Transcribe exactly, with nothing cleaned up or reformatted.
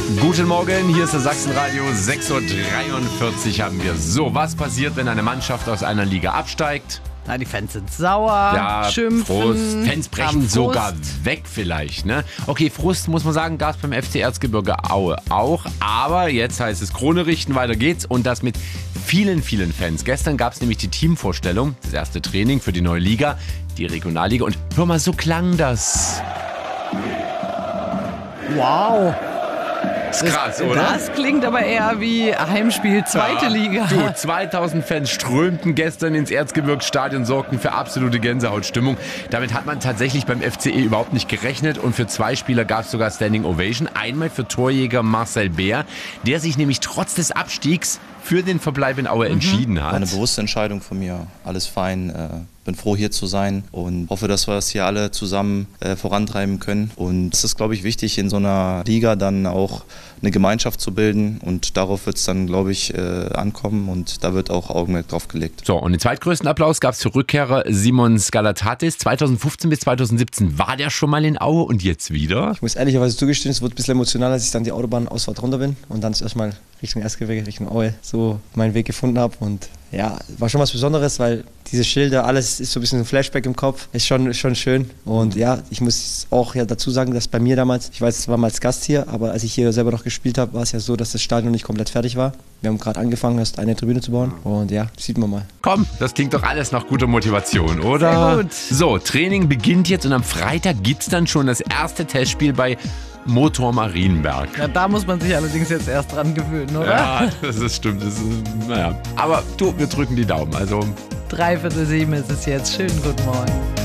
Guten Morgen, hier ist der Sachsenradio. sechs Uhr dreiundvierzig haben wir. So, was passiert, wenn eine Mannschaft aus einer Liga absteigt? Na, die Fans sind sauer, Ja, schimpfen. Frust. Fans brechen haben sogar Frust. weg vielleicht, ne? Okay, Frust muss man sagen, gab es beim F C Erzgebirge Aue auch. Aber jetzt heißt es Krone richten, weiter geht's. Und das mit vielen, vielen Fans. Gestern gab es nämlich die Teamvorstellung, das erste Training für die neue Liga, die Regionalliga. Und hör mal, so klang das. Wow. Das ist krass, oder? Das klingt aber eher wie Heimspiel zweite Ja. Liga. Du, zweitausend Fans strömten gestern ins Erzgebirgsstadion, sorgten für absolute Gänsehautstimmung. Damit hat man tatsächlich beim F C E überhaupt nicht gerechnet. Und für zwei Spieler gab es sogar Standing Ovation. Einmal für Torjäger Marcel Bär, der sich nämlich trotz des Abstiegs für den Verbleib in Aue entschieden hat. War eine bewusste Entscheidung von mir. Alles fein. Äh, bin froh, hier zu sein und hoffe, dass wir das hier alle zusammen äh, vorantreiben können. Und es ist, glaube ich, wichtig, in so einer Liga dann auch eine Gemeinschaft zu bilden. Und darauf wird es dann, glaube ich, äh, ankommen. Und da wird auch Augenmerk drauf gelegt. So, und den zweitgrößten Applaus gab es für Rückkehrer Simon Skalatatis. zweitausendfünfzehn bis zweitausendsiebzehn war der schon mal in Aue und jetzt wieder? Ich muss ehrlicherweise zugestehen, es wurde ein bisschen emotional, als ich dann die Autobahnausfahrt runter bin und dann erstmal Richtung Erzgebirge, Richtung Aue so meinen Weg gefunden habe. Und ja, war schon was Besonderes, weil diese Schilder, alles ist so ein bisschen ein Flashback im Kopf, ist schon, schon schön. Und ja, ich muss auch ja dazu sagen, dass bei mir damals, ich weiß, es war mal als Gast hier, aber als ich hier selber noch gespielt habe, war es ja so, dass das Stadion nicht komplett fertig war. Wir haben gerade angefangen, erst eine Tribüne zu bauen und ja, sieht man mal. Komm, das klingt doch alles nach guter Motivation, oder? Sehr gut. So, Training beginnt jetzt und am Freitag gibt's dann schon das erste Testspiel bei Motor Marienberg. Ja, da muss man sich allerdings jetzt erst dran gewöhnen, oder? Ja, das ist stimmt. Das ist, naja. Aber du, wir drücken die Daumen. Also Dreiviertel sieben ist es jetzt. Schönen guten Morgen.